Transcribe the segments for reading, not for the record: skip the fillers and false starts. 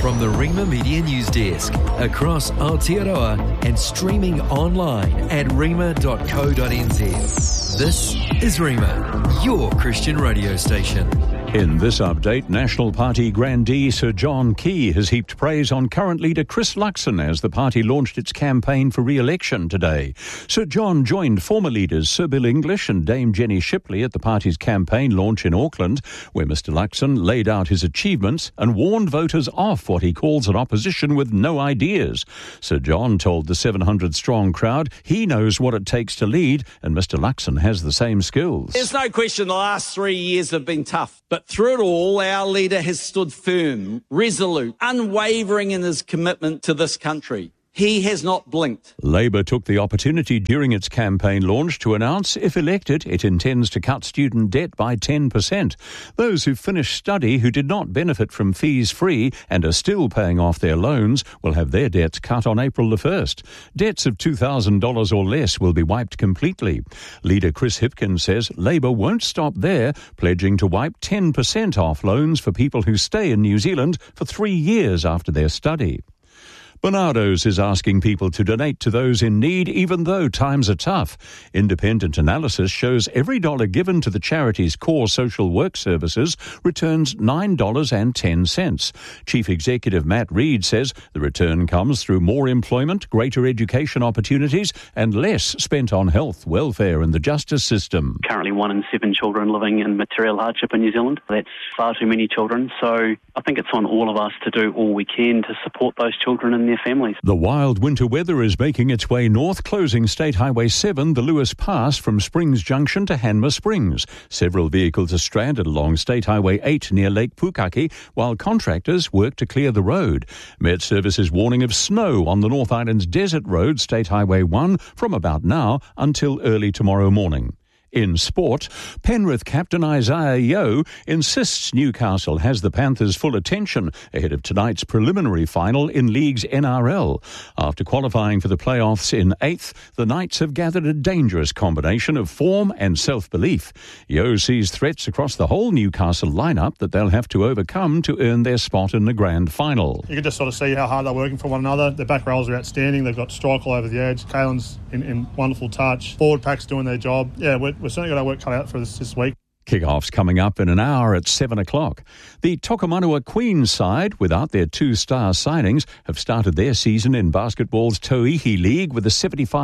From the Rima Media News Desk, across Aotearoa and streaming online at rima.co.nz. This is Rima, your Christian radio station. In this update, National Party grandee Sir John Key has heaped praise on current leader Chris Luxon as the party launched its campaign for re-election today. Sir John joined former leaders Sir Bill English and Dame Jenny Shipley at the party's campaign launch in Auckland, where Mr Luxon laid out his achievements and warned voters off what he calls an opposition with no ideas. Sir John told the 700-strong crowd he knows what it takes to lead, and Mr Luxon has the same skills. There's no question the last 3 years have been tough. But through it all, our leader has stood firm, resolute, unwavering in his commitment to this country. He has not blinked. Labour took the opportunity during its campaign launch to announce, if elected, it intends to cut student debt by 10%. Those who finished study who did not benefit from fees free and are still paying off their loans will have their debts cut on April the 1st. Debts of $2,000 or less will be wiped completely. Leader Chris Hipkins says Labour won't stop there, pledging to wipe 10% off loans for people who stay in New Zealand for 3 years after their study. Barnardo's is asking people to donate to those in need even though times are tough. Independent analysis shows every dollar given to the charity's core social work services returns $9.10. Chief Executive Matt Reid says the return comes through more employment, greater education opportunities and less spent on health, welfare and the justice system. Currently 1 in 7 children living in material hardship in New Zealand. That's far too many children. So I think it's on all of us to do all we can to support those children and their families. The wild winter weather is making its way north, closing State Highway 7, the Lewis Pass, from Springs Junction to Hanmer Springs. Several vehicles are stranded along State Highway 8 near Lake Pukaki, while contractors work to clear the road. Met Service is warning of snow on the North Island's desert road, State Highway 1, from about now until early tomorrow morning. In sport, Penrith captain Isaiah Yeo insists Newcastle has the Panthers' full attention ahead of tonight's preliminary final in League's NRL. After qualifying for the playoffs in 8th, the Knights have gathered a dangerous combination of form and self-belief. Yeo sees threats across the whole Newcastle lineup that they'll have to overcome to earn their spot in the grand final. You can just sort of see how hard they're working for one another. Their back rows are outstanding. They've got strike all over the edge. Kalen's in wonderful touch. Forward pack's doing their job. Yeah, we're certainly got our work cut out for us this week. Kick-off's coming up in an hour at 7 o'clock. The Tokomanua Queens side, without their 2-star signings, have started their season in basketball's Tauihi League with a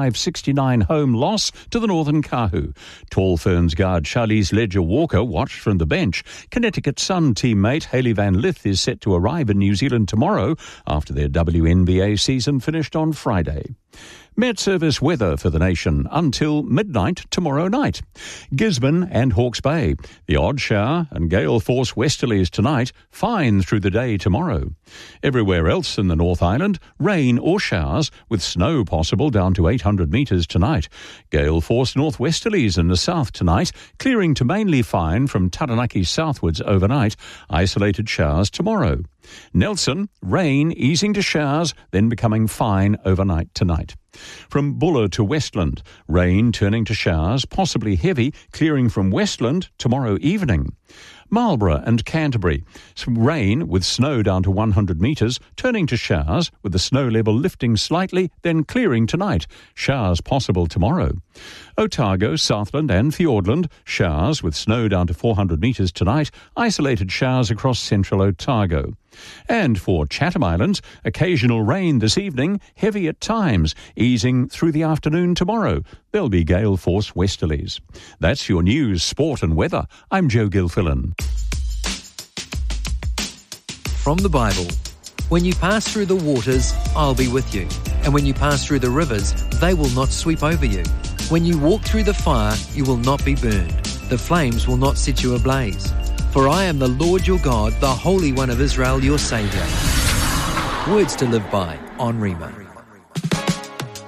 75-69 home loss to the Northern Kahu. Tall Ferns guard Charlize Ledger-Walker watched from the bench. Connecticut Sun teammate Hayley Van Lith is set to arrive in New Zealand tomorrow after their WNBA season finished on Friday. Met Service weather for the nation until midnight tomorrow night. Gisborne and Hawke's Bay. The odd shower and gale force westerlies tonight, fine through the day tomorrow. Everywhere else in the North Island, rain or showers with snow possible down to 800 metres tonight. Gale force northwesterlies in the south tonight, clearing to mainly fine from Taranaki southwards overnight. Isolated showers tomorrow. Nelson, rain easing to showers, then becoming fine overnight tonight. From Buller to Westland, rain turning to showers, possibly heavy, clearing from Westland tomorrow evening. Marlborough and Canterbury, some rain with snow down to 100 metres, turning to showers with the snow level lifting slightly, then clearing tonight. Showers possible tomorrow. Otago, Southland and Fiordland, showers with snow down to 400 metres tonight, isolated showers across central Otago. And for Chatham Islands, occasional rain this evening, heavy at times, easing through the afternoon tomorrow. There'll be gale force westerlies. That's your news, sport and weather. I'm Joe Gilfillan. From the Bible, when you pass through the waters, I'll be with you. And when you pass through the rivers, they will not sweep over you. When you walk through the fire, you will not be burned. The flames will not set you ablaze. For I am the Lord your God, the Holy One of Israel, your Saviour. Words to live by on Rima.